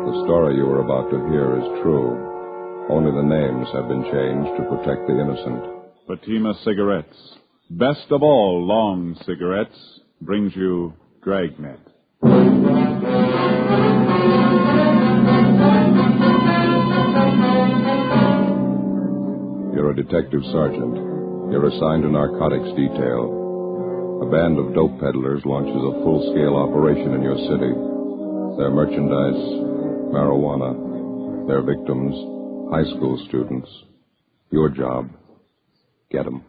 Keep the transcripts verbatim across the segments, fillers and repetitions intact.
The story you are about to hear is true. Only the names have been changed to protect the innocent. Fatima Cigarettes, best of all long cigarettes, brings you Dragnet. You're a detective sergeant. You're assigned to narcotics detail. A band of dope peddlers launches a full-scale operation in your city. Their merchandise, marijuana. Their victims, high school students. Your job, get them.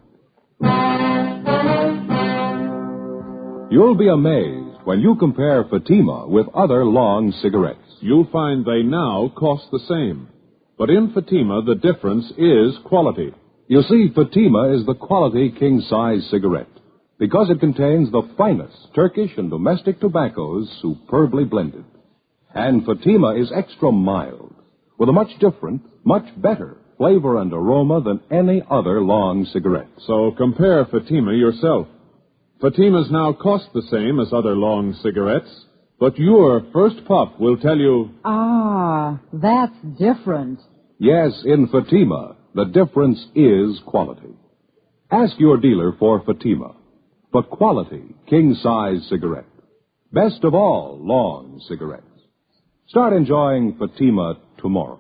You'll be amazed when you compare Fatima with other long cigarettes. You'll find they now cost the same. But in Fatima, the difference is quality. You see, Fatima is the quality king-size cigarette because it contains the finest Turkish and domestic tobaccos superbly blended. And Fatima is extra mild, with a much different, much better flavor and aroma than any other long cigarette. So compare Fatima yourself. Fatimas now cost the same as other long cigarettes, but your first puff will tell you... Ah, that's different. Yes, in Fatima, the difference is quality. Ask your dealer for Fatima, the quality king-size cigarette. Best of all long cigarettes. Start enjoying Fatima tomorrow.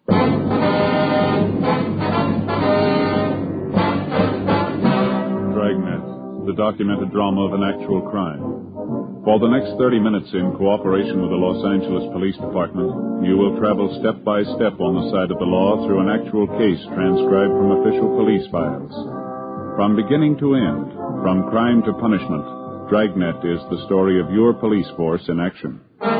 Dragnet, the documented drama of an actual crime. For the next thirty minutes, in cooperation with the Los Angeles Police Department, you will travel step by step on the side of the law through an actual case transcribed from official police files. From beginning to end, from crime to punishment, Dragnet is the story of your police force in action.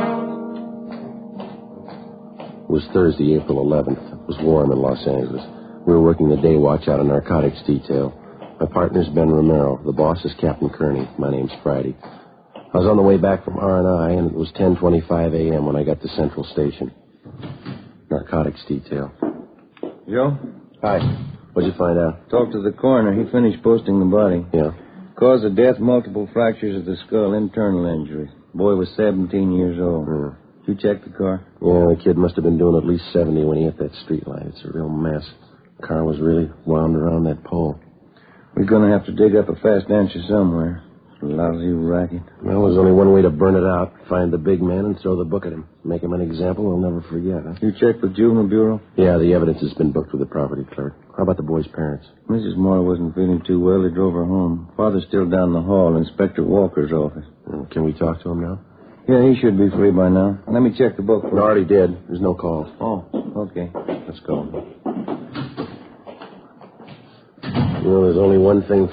It was Thursday, April eleventh. It was warm in Los Angeles. We were working the day watch out of narcotics detail. My partner's Ben Romero. The boss is Captain Kearney. My name's Friday. I was on the way back from R and I, and it was ten twenty-five a.m. when I got to Central Station. Narcotics detail. Joe? Hi. What'd you find out? Talked to the coroner. He finished posting the body. Yeah. Cause of death, multiple fractures of the skull, internal injury. Boy was seventeen years old. Yeah. Did you check the car? Yeah, the kid must have been doing at least seventy when he hit that street light. It's a real mess. The car was really wound around that pole. We're going to have to dig up a fast answer somewhere. Lousy racket. Well, there's only one way to burn it out. Find the big man and throw the book at him. Make him an example he'll never forget, huh? You checked with Juvenile Bureau? Yeah, the evidence has been booked with the property clerk. How about the boy's parents? Missus Moore wasn't feeling too well. They drove her home. Father's still down the hall, Inspector Walker's office. Uh, Can we talk to him now? Yeah, he should be free by now. Let me check the book. I already did. There's no calls. Oh, okay. Let's go. You know, there's only one thing